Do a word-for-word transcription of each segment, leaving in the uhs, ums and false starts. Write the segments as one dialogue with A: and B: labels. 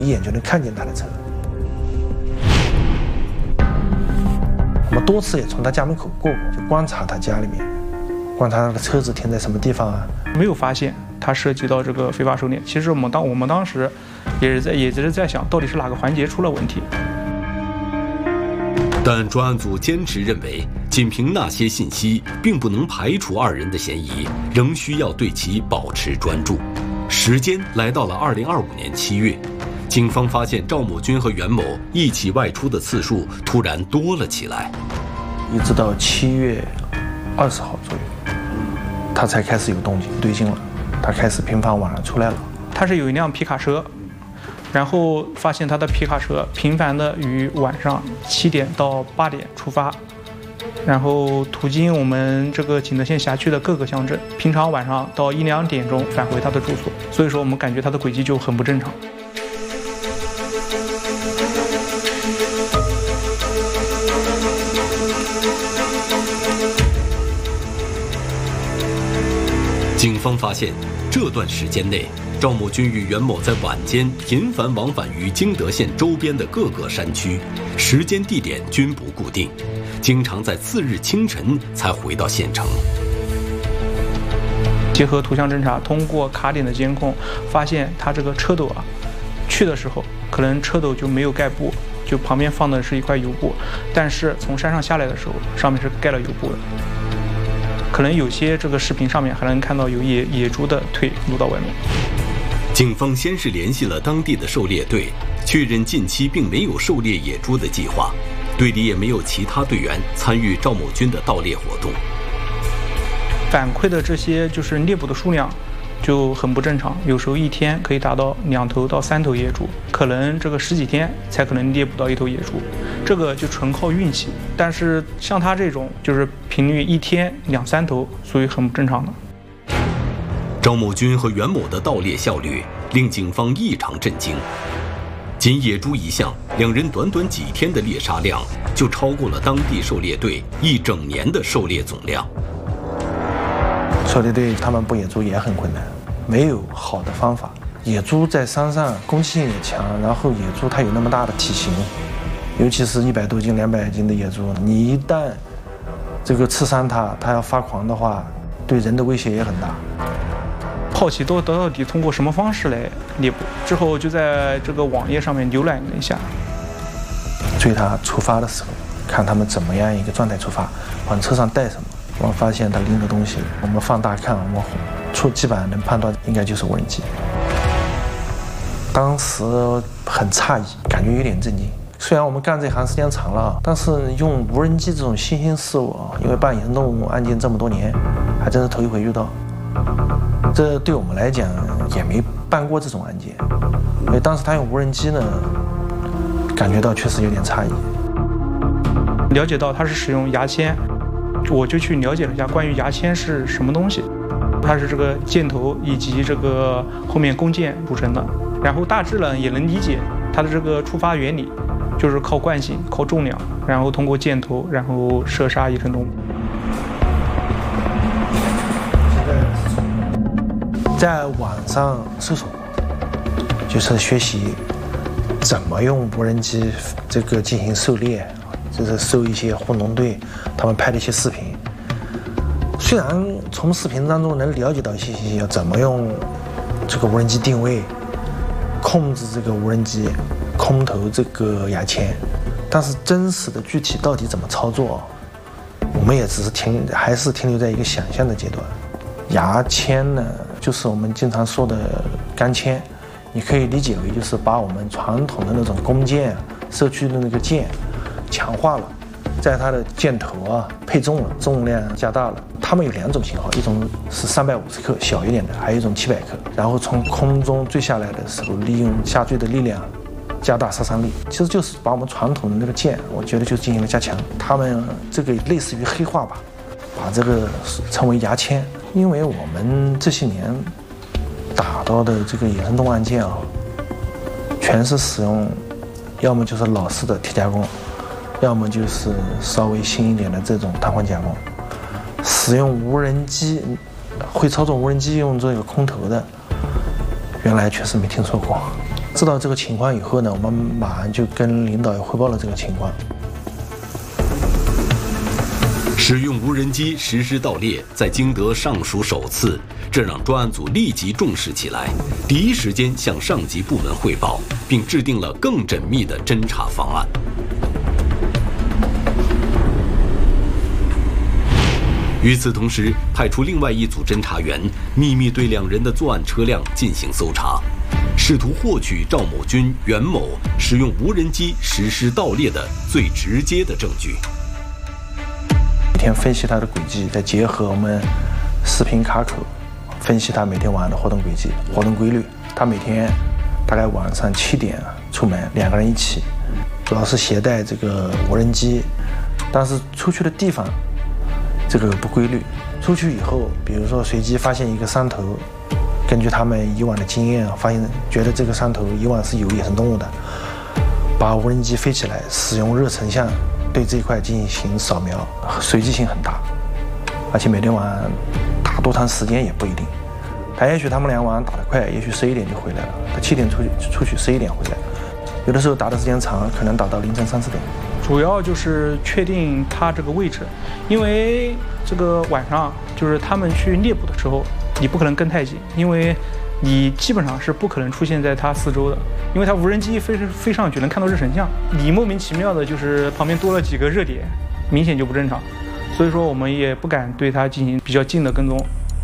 A: 一眼就能看见他的车。我们多次也从他家门口过，就观察他家里面，观察他的车子停在什么地方啊，
B: 没有发现他涉及到这个非法狩猎。其实我们当我们当时也是在也是在想，到底是哪个环节出了问题。
C: 但专案组坚持认为，仅凭那些信息并不能排除二人的嫌疑，仍需要对其保持专注。时间来到了二零二五年七月。警方发现赵某军和袁某一起外出的次数突然多了起来，
A: 一直到七月二十号左右，他才开始有动静对劲了，他开始频繁晚上出来了。
B: 他是有一辆皮卡车，然后发现他的皮卡车频繁的于晚上七点到八点出发，然后途经我们这个景德县辖区的各个乡镇，平常晚上到一两点钟返回他的住所，所以说我们感觉他的轨迹就很不正常。
C: 警方发现，这段时间内，赵某军与袁某在晚间频繁往返于景德县周边的各个山区，时间地点均不固定，经常在次日清晨才回到县城。
B: 结合图像侦查，通过卡点的监控，发现他这个车斗啊，去的时候可能车斗就没有盖布，就旁边放的是一块油布，但是从山上下来的时候，上面是盖了油布的。可能有些这个视频上面还能看到有野野猪的腿露到外面。
C: 警方先是联系了当地的狩猎队，确认近期并没有狩猎野猪的计划，队里也没有其他队员参与赵某军的盗猎活动。
B: 反馈的这些就是猎捕的数量就很不正常，有时候一天可以达到两头到三头野猪，可能这个十几天才可能猎捕到一头野猪，这个就纯靠运气。但是像他这种就是频率一天两三头，属于很不正常的。
C: 赵某军和袁某的盗猎效率令警方异常震惊，仅野猪一项，两人短短几天的猎杀量就超过了当地狩猎队一整年的狩猎总量。
A: 狩猎队他们捕野猪也很困难，没有好的方法。野猪在山上攻击性也强，然后野猪它有那么大的体型，尤其是一百多斤、两百斤的野猪，你一旦这个刺伤它，它要发狂的话，对人的威胁也很大。
B: 好奇都到底通过什么方式来猎捕，之后就在这个网页上面浏览了一下，
A: 追它出发的时候，看他们怎么样一个状态出发，往车上带什么。我们发现他拎的东西，我们放大看，我们初基本上能判断应该就是无人机。当时很诧异，感觉有点震惊。虽然我们干这行时间长了，但是用无人机这种新兴事物啊，因为办野生动物案件这么多年，还真是头一回遇到。这对我们来讲也没办过这种案件，所以当时他用无人机呢，感觉到确实有点诧异。
B: 了解到他是使用牙签。我就去了解了一下关于牙签是什么东西，它是这个箭头以及这个后面弓箭组成的，然后大致呢也能理解它的这个触发原理，就是靠惯性、靠重量，然后通过箭头，然后射杀野生动物。
A: 在网上搜索，就是学习怎么用无人机这个进行狩猎。就是搜一些护农队他们拍的一些视频，虽然从视频当中能了解到一些信息，要怎么用这个无人机定位，控制这个无人机空投这个牙签，但是真实的具体到底怎么操作，我们也只是停还是停留在一个想象的阶段。牙签呢，就是我们经常说的钢签，你可以理解为就是把我们传统的那种弓箭射出的那个箭强化了，在它的箭头啊配重了，重量加大了。它们有两种型号，一种是三百五十克小一点的，还有一种七百克。然后从空中坠下来的时候，利用下坠的力量加大杀伤力。其实就是把我们传统的那个箭，我觉得就进行了加强。他们这个类似于黑化吧，把这个称为牙签。因为我们这些年打到的这个野生动物案件啊，全是使用，要么就是老式的铁加工，要么就是稍微新一点的这种弹簧加工。使用无人机，会操作无人机用这个空投的，原来确实没听说过。 知道这个情况以后呢，我们马上就跟领导汇报了这个情况。
C: 使用无人机实施盗猎，在经德尚属首次，这让专案组立即重视起来，第一时间向上级部门汇报，并制定了更缜密的侦查方案。与此同时，派出另外一组侦查员，秘密对两人的作案车辆进行搜查，试图获取赵某军、袁某使用无人机实施盗猎的最直接的证据。
A: 每天分析他的轨迹，再结合我们视频卡口，分析他每天晚上的活动轨迹、活动规律。他每天大概晚上七点出门，两个人一起，主要是携带这个无人机，但是出去的地方这个不规律。出去以后，比如说随机发现一个山头，根据他们以往的经验，发现觉得这个山头以往是有野生动物的，把无人机飞起来，使用热成像对这一块进行扫描，随机性很大，而且每天晚上打多长时间也不一定。他也许他们俩晚上打得快，也许十一点就回来了，他七点出去出去，十一点回来，有的时候打的时间长，可能打到凌晨三四点。
B: 主要就是确定他这个位置，因为这个晚上就是他们去猎捕的时候，你不可能跟太紧，因为你基本上是不可能出现在他四周的，因为他无人机飞飞上去能看到热成像，你莫名其妙的就是旁边多了几个热点，明显就不正常，所以说我们也不敢对他进行比较近的跟踪。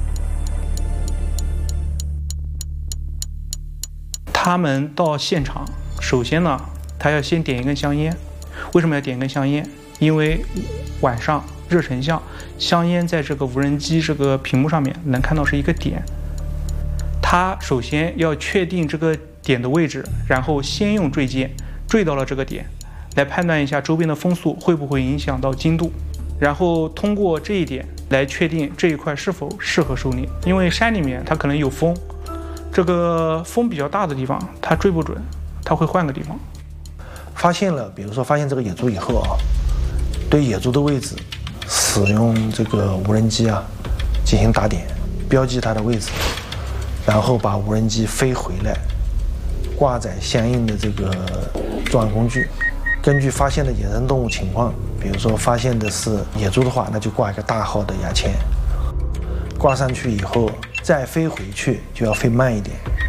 B: 他们到现场，首先呢，他要先点一根香烟。为什么要点一根香烟？因为晚上热成像，香烟在这个无人机这个屏幕上面能看到是一个点。他首先要确定这个点的位置，然后先用坠箭坠到了这个点，来判断一下周边的风速会不会影响到精度，然后通过这一点来确定这一块是否适合狩猎。因为山里面它可能有风，这个风比较大的地方它追不准，它会换个地方。
A: 发现了，比如说发现这个野猪以后啊，对野猪的位置使用这个无人机啊进行打点，标记它的位置，然后把无人机飞回来，挂载相应的这个作案工具。根据发现的野生动物情况，比如说发现的是野猪的话，那就挂一个大号的牙签，挂上去以后再飞回去就要飞慢一点，